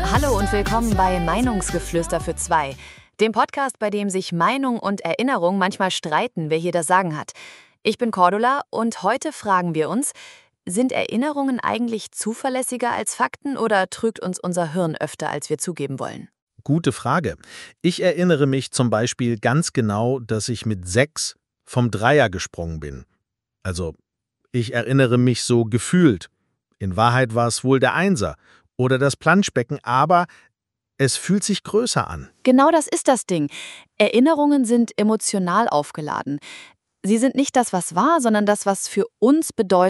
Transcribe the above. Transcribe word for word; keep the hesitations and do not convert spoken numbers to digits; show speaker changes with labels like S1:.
S1: Hallo und willkommen bei Meinungsgeflüster für zwei, dem Podcast, bei dem sich Meinung und Erinnerung manchmal streiten, wer hier das Sagen hat. Ich bin Cordula und heute fragen wir uns, sind Erinnerungen eigentlich zuverlässiger als Fakten oder trügt uns unser Hirn öfter, als wir zugeben wollen?
S2: Gute Frage. Ich erinnere mich zum Beispiel ganz genau, dass ich mit sechs vom Dreier gesprungen bin. Also, ich erinnere mich so gefühlt. In Wahrheit war es wohl der Einser oder das Planschbecken, aber es fühlt sich größer an.
S1: Genau das ist das Ding. Erinnerungen sind emotional aufgeladen. Sie sind nicht das, was war, sondern das, was für uns bedeutet.